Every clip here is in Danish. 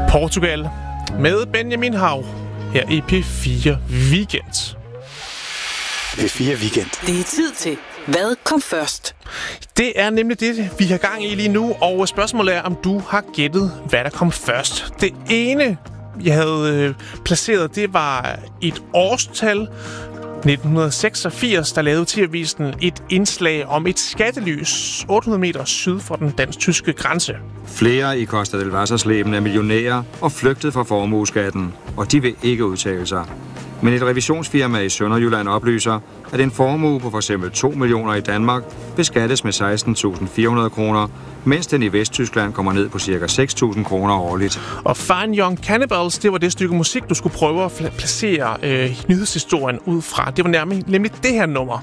Portugal med Benjamin Hav her i P4 Weekend. P4 Weekend. Det er tid til Hvad kom først? Det er nemlig det, vi har gang i lige nu, og spørgsmålet er, om du har gættet, hvad der kom først. Det ene, jeg havde placeret, det var et årstal. 1986, der lavede TV-avisen et indslag om et skattelys 800 meter syd for den dansk-tyske grænse. Flere i Costa del Vasasleben er millionærer og flygtet fra formueskatten, og de vil ikke udtale sig. Men et revisionsfirma i Sønderjylland oplyser, at en formue på f.eks. 2 millioner i Danmark beskattes med 16.400 kroner, mens den i Vesttyskland kommer ned på ca. 6.000 kroner årligt. Og Fine Young Cannibals, det var det stykke musik, du skulle prøve at placere nyhedshistorien ud fra. Det var nemlig det her nummer.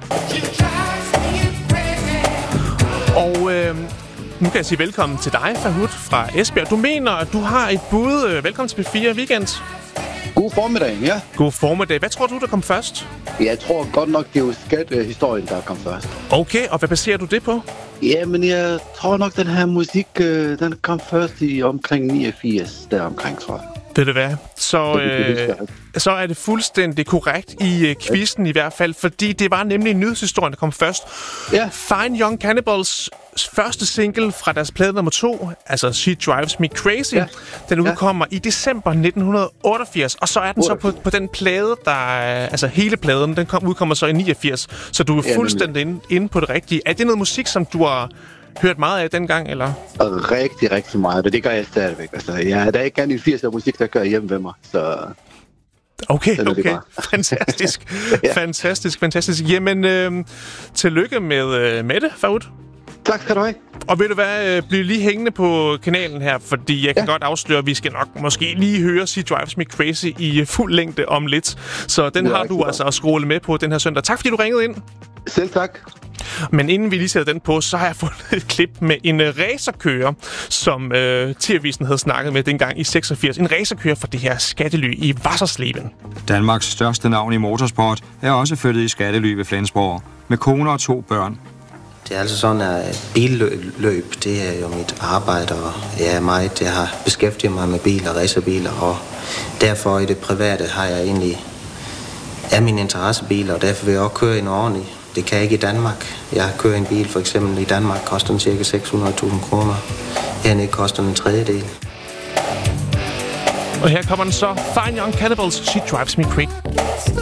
Og nu kan jeg sige velkommen til dig, Fahud fra Esbjerg. Du mener, at du har et bud. Velkommen til P4 Weekend. God formiddag, ja. God formiddag. Hvad tror du, der kom først? Jeg tror godt nok, det er jo skattehistorien, der kom først. Okay, og hvad baserer du det på? Ja, men jeg tror nok, den her musik, den kom først i omkring 89, der omkring, tror jeg. Ved du hvad? Så er det fuldstændig korrekt i quizzen i hvert fald, fordi det var nemlig nyhedshistorien, der kom først. Ja. Fine Young Cannibals første single fra deres plade nummer 2, altså She Drives Me Crazy, den udkommer i december 1988, og så er den så på den plade, der altså hele pladen, den udkommer så i 89, så du er fuldstændig inde på det rigtige. Er det noget musik, som du har hørt meget af dengang, eller? Rigtig, rigtig meget, og det gør jeg stadigvæk. Altså, der er ikke andet end 80'er musik, der kører hjemme ved mig, så... Okay. Fantastisk. Fantastisk. Jamen, tillykke med det, Fahud. Tak skal du have. Og ved du hvad, bliv lige hængende på kanalen her, fordi jeg kan godt afsløre, at vi skal nok måske lige høre She Drives Me Crazy i fuld længde om lidt. Så den har du altså at scrolle med på den her søndag. Tak fordi du ringede ind. Selv tak. Men inden vi lige sætter den på, så har jeg fundet et klip med en racerkører, som TV-avisen havde snakket med dengang i 86. En racerkører for det her skattely i Wassersleben. Danmarks største navn i motorsport er også flyttet i skattely ved Flensborg, med kone og 2 børn. Det er altså sådan, at billøb, det er jo mit arbejde, og jeg har beskæftiget mig med biler, racerbiler, og derfor i det private har jeg egentlig min interessebiler, og derfor vil jeg også køre en ordentlig. Det kan jeg ikke i Danmark. Jeg kører en bil, for eksempel i Danmark, koster den cirka 600.000 kroner. Hernede koster den en tredjedel. Og her kommer den så. Fine Young Cannibals, She Drives Me Crazy.